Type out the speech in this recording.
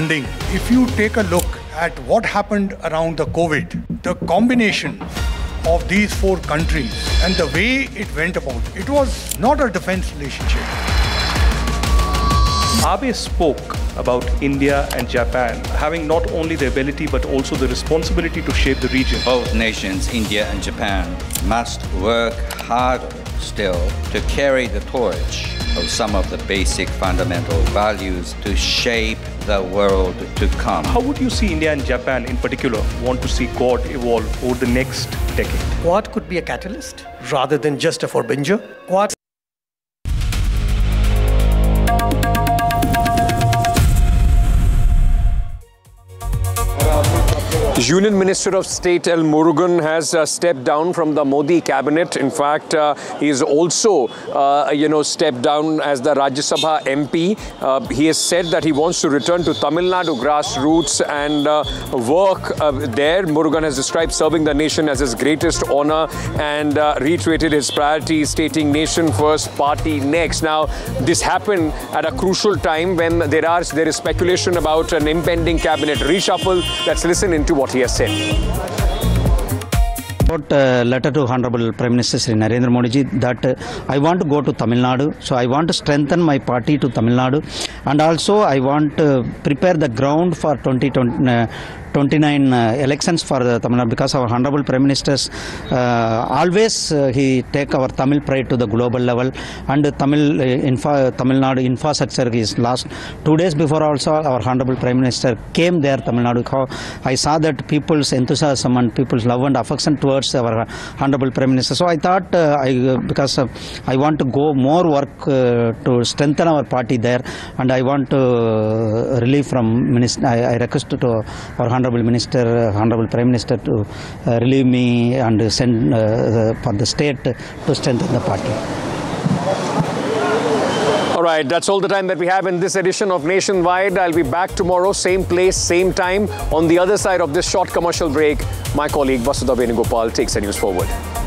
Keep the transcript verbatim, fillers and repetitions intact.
funding. If you take a look at what happened around the COVID, the combination of these four countries and the way it went about, it was not a defense relationship. Abe spoke about India and Japan having not only the ability but also the responsibility to shape the region. Both nations, India and Japan, must work harder still to carry the torch of some of the basic fundamental values to shape the world to come. How would you see India and Japan in particular want to see Quad evolve over the next decade? Quad could be a catalyst rather than just a forbinger. Quad Union Minister of State L. Murugan has uh, stepped down from the Modi cabinet. In fact, uh, he is also, uh, you know, stepped down as the Rajya Sabha M P. Uh, he has said that he wants to return to Tamil Nadu grassroots and uh, work uh, there. Murugan has described serving the nation as his greatest honor and uh, reiterated his priorities, stating nation first, party next. Now, this happened at a crucial time when there are there is speculation about an impending cabinet reshuffle. Let's listen into what he has said. Wrote a letter to Honorable Prime Minister Sri Narendra Modi ji that uh, I want to go to Tamil Nadu, so I want to strengthen my party to Tamil Nadu, and also I want to prepare the ground for twenty twenty-nine uh, elections for the Tamil Nadu, because our Honorable Prime Minister uh, always uh, he take our Tamil pride to the global level, and uh, Tamil uh, infra, Tamil Nadu infrastructure is last two days before also our Honorable Prime Minister came there Tamil Nadu. I saw that people's enthusiasm and people's love and affection towards our Honorable Prime Minister. So I thought uh, I uh, because uh, I want to go more work uh, to strengthen our party there, and I want to uh, relieve from minister. I, I request to our Honorable Minister, uh, Honorable Prime Minister to uh, relieve me and send uh, for the state to strengthen the party. All right, that's all the time that we have in this edition of Nationwide. I'll be back tomorrow, same place, same time. On the other side of this short commercial break, my colleague Vasudha Venugopal takes the news forward.